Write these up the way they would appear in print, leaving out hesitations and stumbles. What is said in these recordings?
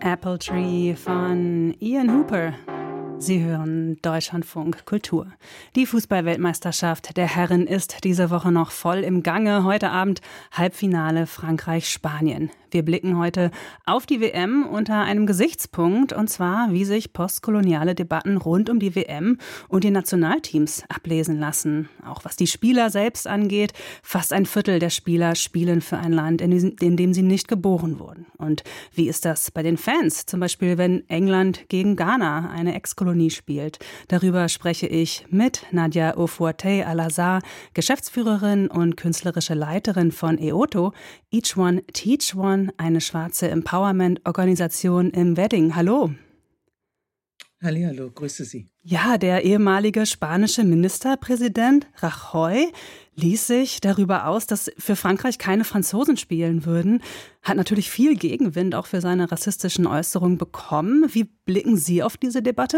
Apple Tree von Ian Hooper. Sie hören Deutschlandfunk Kultur. Die Fußball-Weltmeisterschaft der Herren ist diese Woche noch voll im Gange. Heute Abend Halbfinale Frankreich-Spanien. Wir blicken heute auf die WM unter einem Gesichtspunkt, und zwar, wie sich postkoloniale Debatten rund um die WM und die Nationalteams ablesen lassen. Auch was die Spieler selbst angeht, fast ein Viertel der Spieler spielen für ein Land, in dem sie nicht geboren wurden. Und wie ist das bei den Fans? Zum Beispiel, wenn England gegen Ghana, eine Ex-Kolonie, spielt. Darüber spreche ich mit Nadia Ofuortei-Alazar, Geschäftsführerin und künstlerische Leiterin von EOTO, Each One Teach One, eine schwarze Empowerment-Organisation im Wedding. Hallo. Hallihallo, grüße Sie. Ja, der ehemalige spanische Ministerpräsident Rajoy ließ sich darüber aus, dass für Frankreich keine Franzosen spielen würden. Hat natürlich viel Gegenwind auch für seine rassistischen Äußerungen bekommen. Wie blicken Sie auf diese Debatte?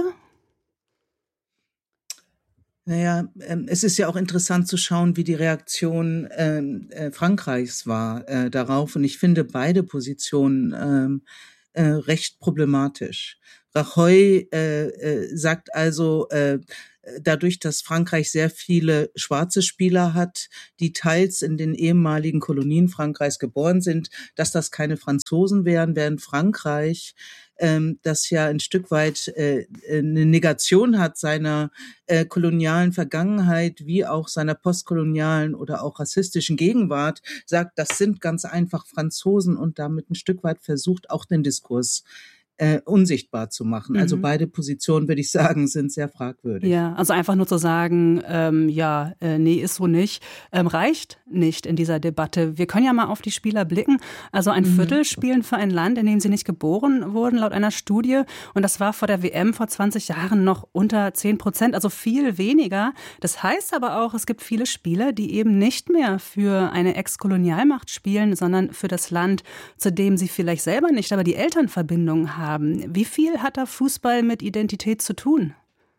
Naja, es ist ja auch interessant zu schauen, wie die Reaktion Frankreichs war darauf. Und ich finde beide Positionen recht problematisch. Rajoy sagt also, dadurch, dass Frankreich sehr viele schwarze Spieler hat, die teils in den ehemaligen Kolonien Frankreichs geboren sind, dass das keine Franzosen wären, während Frankreich das ja ein Stück weit eine Negation hat seiner kolonialen Vergangenheit wie auch seiner postkolonialen oder auch rassistischen Gegenwart, sagt, das sind ganz einfach Franzosen und damit ein Stück weit versucht, auch den Diskurs unsichtbar zu machen. Also beide Positionen, würde ich sagen, sind sehr fragwürdig. Ja, also einfach nur zu sagen, nee, ist so nicht, reicht nicht in dieser Debatte. Wir können ja mal auf die Spieler blicken. Also ein Viertel spielen für ein Land, in dem sie nicht geboren wurden, laut einer Studie. Und das war vor der WM vor 20 Jahren noch unter 10%, also viel weniger. Das heißt aber auch, es gibt viele Spieler, die eben nicht mehr für eine Ex-Kolonialmacht spielen, sondern für das Land, zu dem sie vielleicht selber nicht, aber die Elternverbindung haben. Wie viel hat da Fußball mit Identität zu tun?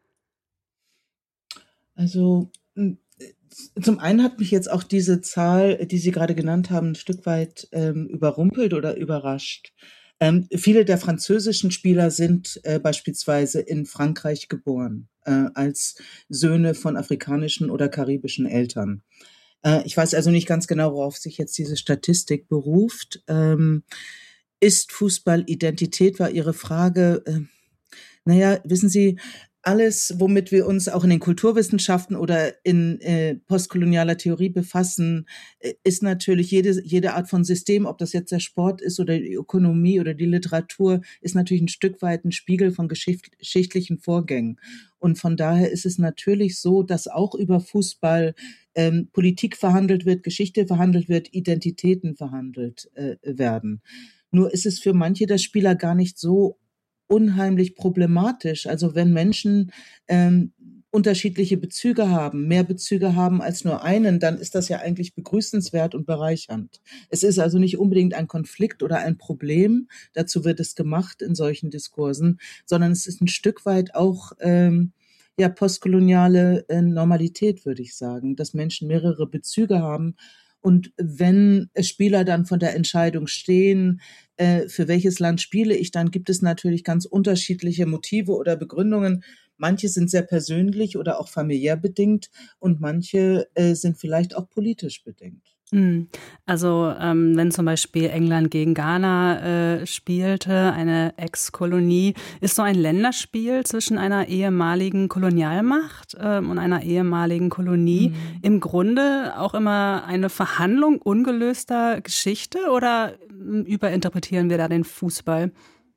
Also zum einen hat mich jetzt auch diese Zahl, die Sie gerade genannt haben, ein Stück weit überrumpelt oder überrascht. Viele der französischen Spieler sind beispielsweise in Frankreich geboren, als Söhne von afrikanischen oder karibischen Eltern. Ich weiß also nicht ganz genau, worauf sich jetzt diese Statistik beruft. Ist Fußball Identität, war Ihre Frage. Naja, wissen Sie, alles, womit wir uns auch in den Kulturwissenschaften oder in postkolonialer Theorie befassen, ist natürlich jede Art von System, ob das jetzt der Sport ist oder die Ökonomie oder die Literatur, ist natürlich ein Stück weit ein Spiegel von geschichtlichen Vorgängen. Und von daher ist es natürlich so, dass auch über Fußball Politik verhandelt wird, Geschichte verhandelt wird, Identitäten verhandelt werden. Nur ist es für manche der Spieler gar nicht so unheimlich problematisch. Also wenn Menschen unterschiedliche Bezüge haben, mehr Bezüge haben als nur einen, dann ist das ja eigentlich begrüßenswert und bereichernd. Es ist also nicht unbedingt ein Konflikt oder ein Problem, dazu wird es gemacht in solchen Diskursen, sondern es ist ein Stück weit auch postkoloniale Normalität, würde ich sagen, dass Menschen mehrere Bezüge haben. Und wenn Spieler dann von der Entscheidung stehen, für welches Land spiele ich, dann gibt es natürlich ganz unterschiedliche Motive oder Begründungen. Manche sind sehr persönlich oder auch familiär bedingt und manche sind vielleicht auch politisch bedingt. Also wenn zum Beispiel England gegen Ghana spielte, eine Ex-Kolonie, ist so ein Länderspiel zwischen einer ehemaligen Kolonialmacht und einer ehemaligen Kolonie im Grunde auch immer eine Verhandlung ungelöster Geschichte, oder überinterpretieren wir da den Fußball?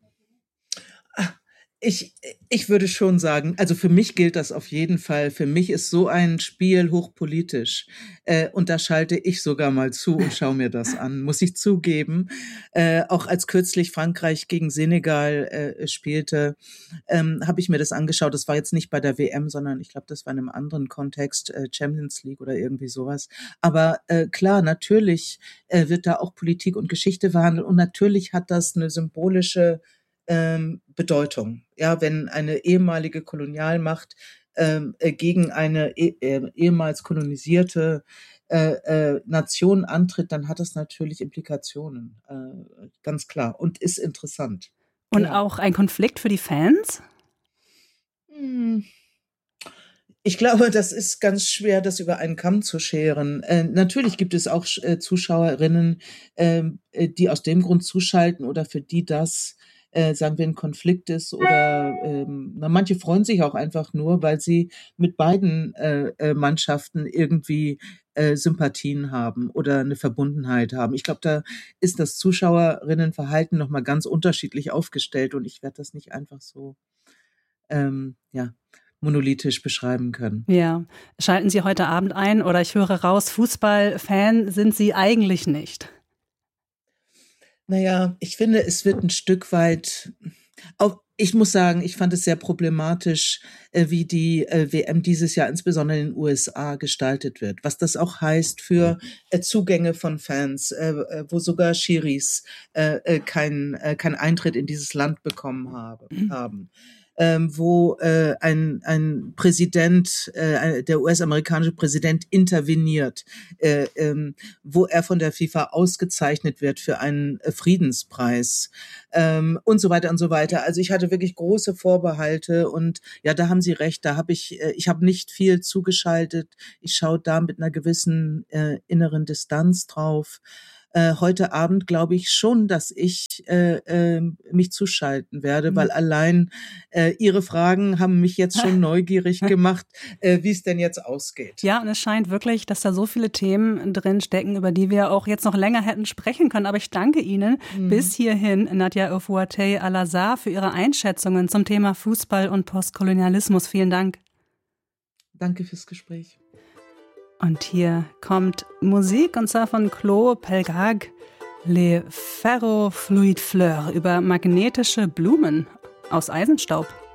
Ich würde schon sagen, also für mich gilt das auf jeden Fall. Für mich ist so ein Spiel hochpolitisch. Und da schalte ich sogar mal zu und schaue mir das an, muss ich zugeben. Auch als kürzlich Frankreich gegen Senegal spielte, habe ich mir das angeschaut. Das war jetzt nicht bei der WM, sondern ich glaube, das war in einem anderen Kontext, Champions League oder irgendwie sowas. Aber klar, natürlich wird da auch Politik und Geschichte verhandelt. Und natürlich hat das eine symbolische Bedeutung. Ja, wenn eine ehemalige Kolonialmacht gegen eine ehemals kolonisierte Nation antritt, dann hat das natürlich Implikationen, ganz klar, und ist interessant. Und Ja. auch ein Konflikt für die Fans? Ich glaube, das ist ganz schwer, das über einen Kamm zu scheren. Natürlich gibt es auch Zuschauerinnen, die aus dem Grund zuschalten oder für die das, sagen wir, ein Konflikt ist oder manche freuen sich auch einfach nur, weil sie mit beiden Mannschaften irgendwie Sympathien haben oder eine Verbundenheit haben. Ich glaube, da ist das Zuschauerinnenverhalten nochmal ganz unterschiedlich aufgestellt und ich werde das nicht einfach so ja, monolithisch beschreiben können. Ja. Schalten Sie heute Abend ein oder ich höre raus, Fußballfan sind Sie eigentlich nicht. Naja, ich finde, es wird ein Stück weit auch ich muss sagen, ich fand es sehr problematisch, wie die WM dieses Jahr insbesondere in den USA gestaltet wird. Was das auch heißt für Zugänge von Fans, wo sogar Schiris keinen Eintritt in dieses Land bekommen haben. Wo ein Präsident, der US-amerikanische Präsident interveniert, wo er von der FIFA ausgezeichnet wird für einen Friedenspreis und so weiter und so weiter. Also ich hatte wirklich große Vorbehalte und ja, da haben Sie recht, ich habe nicht viel zugeschaltet. Ich schaue da mit einer gewissen inneren Distanz drauf. Heute Abend glaube ich schon, dass ich mich zuschalten werde, weil allein Ihre Fragen haben mich jetzt schon neugierig gemacht, wie es denn jetzt ausgeht. Ja, und es scheint wirklich, dass da so viele Themen drin stecken, über die wir auch jetzt noch länger hätten sprechen können. Aber ich danke Ihnen bis hierhin, Nadia Uffuatei-Alazar, für Ihre Einschätzungen zum Thema Fußball und Postkolonialismus. Vielen Dank. Danke fürs Gespräch. Und hier kommt Musik, und zwar von Claude Pelgag, Les Ferrofluid Fleurs, über magnetische Blumen aus Eisenstaub.